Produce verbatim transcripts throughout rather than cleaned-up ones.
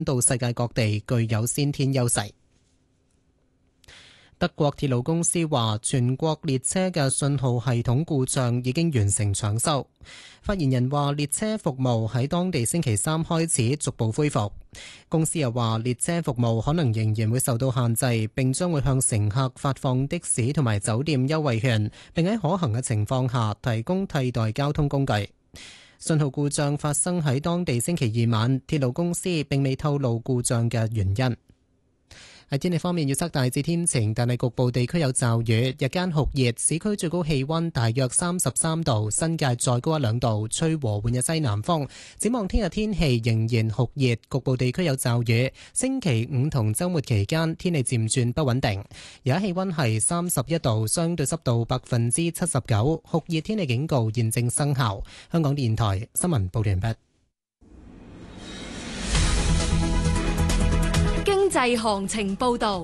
到世界各地具有先天優勢。德國鐵路公司話，全國列車嘅信號系統故障已經完成搶修。發言人話，列車服務喺當地星期三開始逐步恢復。公司又話，列車服務可能仍然會受到限制，並將會向乘客發放的士同埋酒店優惠券，並喺可行嘅情況下提供替代交通工具。信號故障發生喺當地星期二晚，鐵路公司並未透露故障嘅原因。喺天氣方面，預測大致天晴，但係局部地區有驟雨。日間酷熱，市區最高氣溫大約三十三度，新界再高一兩度，吹和緩嘅西南風。展望聽日天氣仍然酷熱，局部地區有驟雨。星期五同週末期間天氣漸轉不穩定。而家氣溫係三十一度，相對濕度百分之七十九，酷熱天氣警告現正生效。香港電台新聞報完畢。 經濟行情報道。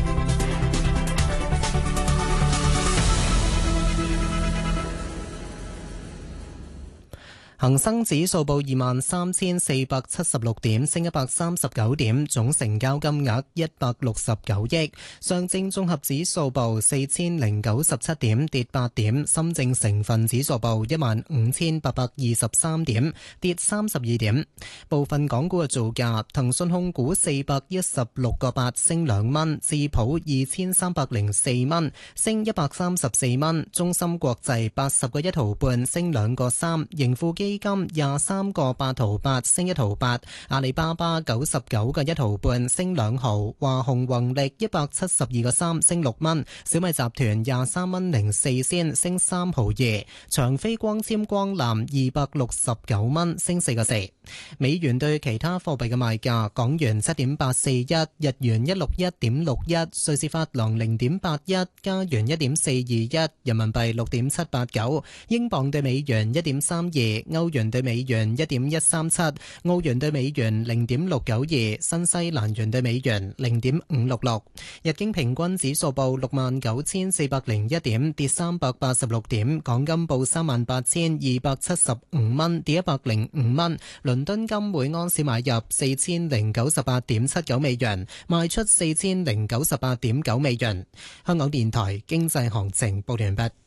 恒生指數報二萬三千四百七十六點，升一百三十九點，總成交金額一百六十九億。上證綜合指數報四千零九十七點，跌八點。深證成分指數報一萬五千八百二十三點，跌三十二點。部分港股嘅造價：騰訊控股四百一十六個八，升兩蚊；智普二千三百零四蚊，升一百三十四蚊；中芯國際八十個一毫半，升兩個三；盈富基基金廿三個八毫八，升一毫八；阿里巴巴九十九個一毫半，升兩毫；華虹宏力一百七十二個三，升六蚊；小米集團廿三蚊零四仙，升三毫二；長飛光纖光纜二百六十九蚊，升四個四。美元對其他貨幣嘅賣價：港元七點八四一，日元一六一點六一，瑞士法郎零點八一，加元一點四二一，人民幣六點七八九，英鎊對美元一點三二。歐元對美元一點一三七，澳元對美元零點六九二，新西蘭元對美元零點五六六。日經平均指數報六萬九千四百零一點，跌三百八十六點。港金報三萬八千二百七十五蚊，跌一百零五蚊。倫敦金每安士買入四千零九十八點七九美元，賣出四千零九十八點九美元。香港電台經濟行情報完畢。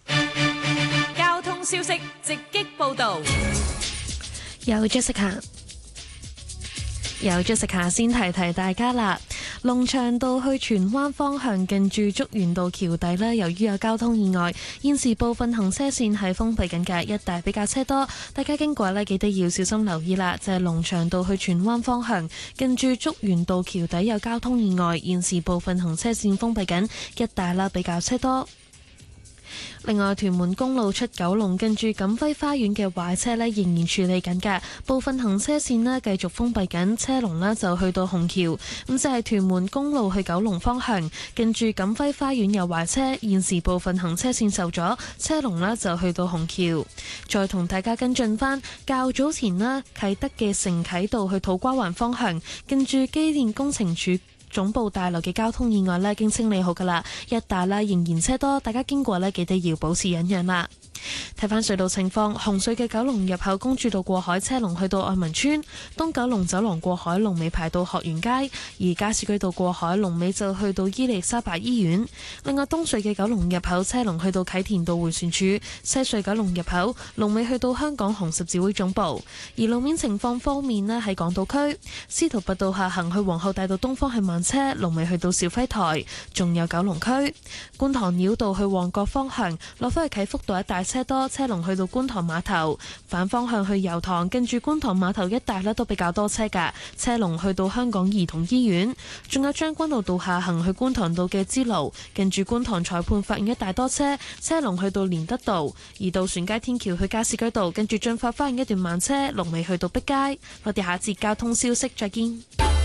消息直擊報道， 有 Jessica， 有 Jessica 先提提大家啦。龍翔道去荃灣方向近住竹園道橋底呢，由於有交通意外，現時部分行車線係封閉緊嘅，一帶比較車多，大家經過呢記得要小心留意啦。就係龍翔道去荃灣方向近住竹園道橋底有交通意外，現時部分行車線封閉緊，一帶啦比較車多。另外，屯門公路出九龍近住錦輝花園嘅壞車呢，仍然處理緊嘅，部分行車線呢繼續封閉緊，車龍呢就去到紅橋。咁就係屯門公路去九龍方向近住錦輝花園有壞車，現時部分行車線受阻，車龍呢就去到紅橋。再同大家跟進返，較早前呢啟德嘅承啟道去土瓜灣方向近住機電工程署總部大樓嘅交通意外呢已經清理好噶啦，一帶呢仍然車多，大家經過呢記得要保持忍讓啦。睇返隧道情況，紅隧嘅九龍入口公主道過海車龍去到愛民村，東九龍走廊過海龍尾排到學園街，而加士居道過海龍尾就去到伊利沙伯醫院。另外東隧嘅九龍入口車龍去到啟田道迴旋處，西隧九龍入口龍尾去到香港紅十字會總部。而路面情況方面呢，喺港島區司徒拔道下行去皇后大道東方係慢車，龍尾去到肇輝台，仲有九龍區觀塘繞道去旺角方向落返去啟福道一帶車多，車龍去到觀塘碼頭，反方向去油塘跟住觀塘碼頭一帶呢都比較多車噶，車龍去到香港兒童醫院。仲有將軍澳道下行去觀塘道嘅支路，跟住觀塘裁判法院一帶多車，車龍去到連德道。而渡船街天橋去加士居道，跟住進發花園一段慢車，龍尾去到碧街。我哋下節交通消息再見。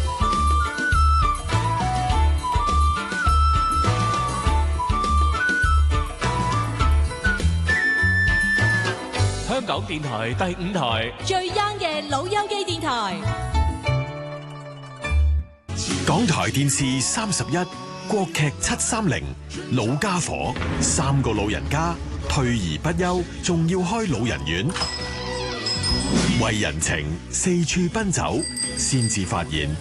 香港電台第五台最 young 嘅老友記電台， 港台電視三十一，國劇七三零，老家伙，三個老人家退而不休，仲要開老人院。 為人情四處奔走，先至發現